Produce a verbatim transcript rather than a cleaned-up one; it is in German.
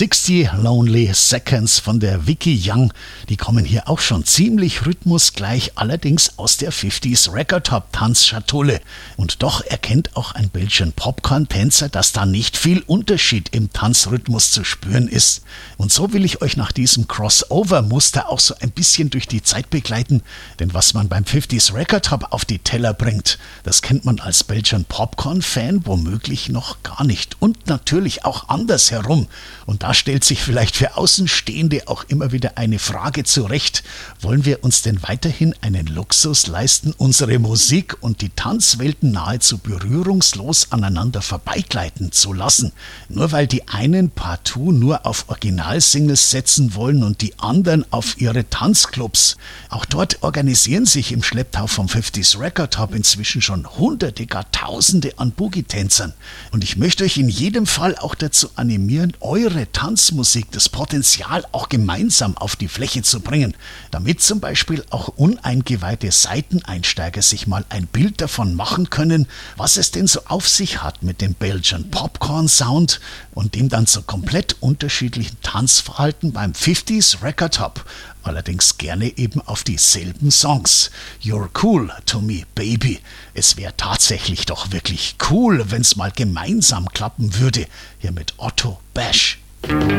sechzig Lonely Seconds von der Vicky Young. Die kommen hier auch schon ziemlich rhythmusgleich, allerdings aus der fünfziger Record-Top-Tanzschatulle. Und doch erkennt auch ein Belgian Popcorn-Tänzer, dass da nicht viel Unterschied im Tanzrhythmus zu spüren ist. Und so will ich euch nach diesem Crossover-Muster auch so ein bisschen durch die Zeit begleiten. Denn was man beim fünfziger Record-Top auf die Teller bringt, das kennt man als Belgian Popcorn-Fan womöglich noch gar nicht. Und natürlich auch andersherum. Und da stellt sich vielleicht für Außenstehende auch immer wieder eine Frage zurecht. Wollen wir uns denn weiterhin einen Luxus leisten, unsere Musik und die Tanzwelten nahezu berührungslos aneinander vorbeigleiten zu lassen? Nur weil die einen partout nur auf Originalsingles setzen wollen und die anderen auf ihre Tanzclubs. Auch dort organisieren sich im Schlepptau vom fünfziger Record-Top inzwischen schon Hunderte, gar Tausende an Boogie-Tänzern. Und ich möchte euch in jedem Fall auch dazu animieren, eure Tanzmusik, das Potenzial auch gemeinsam auf die Fläche zu bringen, damit zum Beispiel auch uneingeweihte Seiteneinsteiger sich mal ein Bild davon machen können, was es denn so auf sich hat mit dem Belgian Popcorn Sound und dem dann so komplett unterschiedlichen Tanzverhalten beim fünfziger Record-Top. Allerdings gerne eben auf dieselben Songs. You're cool to me, baby. Es wäre tatsächlich doch wirklich cool, wenn's mal gemeinsam klappen würde. Hier mit Otto Bash.